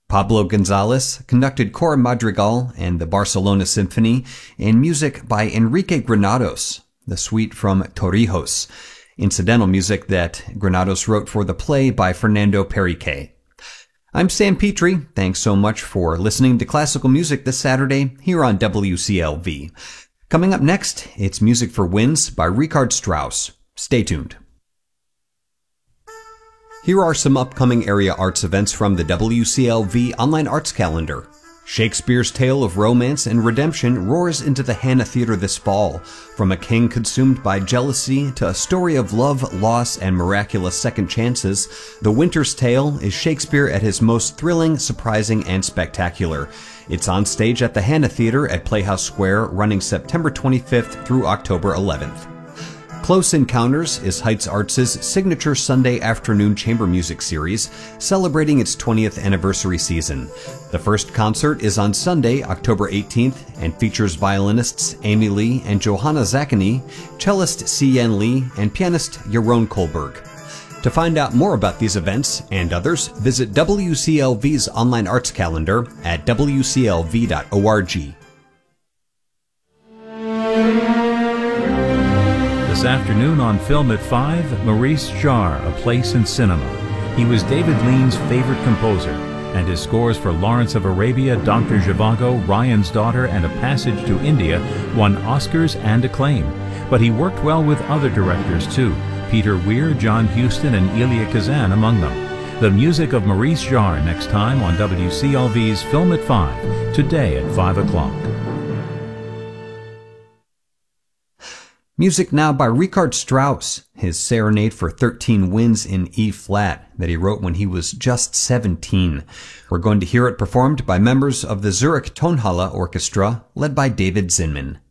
Pablo Gonzalez conducted Cora Madrigal and the Barcelona Symphony, and music by Enrique Granados, the suite from Torrijos, incidental music that Granados wrote for the play by Fernando Perique. I'm Sam Petrie. Thanks so much for listening to classical music this Saturday here on WCLV. Coming up next, it's Music for Winds by Richard Strauss. Stay tuned. Here are some upcoming area arts events from the WCLV online arts calendar. Shakespeare's tale of romance and redemption roars into the Hanna Theater this fall. From a king consumed by jealousy to a story of love, loss, and miraculous second chances, The Winter's Tale is Shakespeare at his most thrilling, surprising, and spectacular. It's on stage at the Hanna Theater at Playhouse Square, running September 25th through October 11th. Close Encounters is Heights Arts' signature Sunday afternoon chamber music series, celebrating its 20th anniversary season. The first concert is on Sunday, October 18th, and features violinists Amy Lee and Johanna Zakany, cellist C.N. Lee, and pianist Yaron Kohlberg. To find out more about these events and others, visit WCLV's online arts calendar at wclv.org. This afternoon on Film at 5, Maurice Jarre, A Place in Cinema. He was David Lean's favorite composer, and his scores for Lawrence of Arabia, Dr. Zhivago, Ryan's Daughter, and A Passage to India won Oscars and acclaim. But he worked well with other directors too, Peter Weir, John Huston, and Elia Kazan among them. The music of Maurice Jarre next time on WCLV's Film at 5, today at 5 o'clock. Music now by Richard Strauss, his Serenade for 13 Winds in E-flat that he wrote when he was just 17. We're going to hear it performed by members of the Zurich Tonhalle Orchestra, led by David Zinman.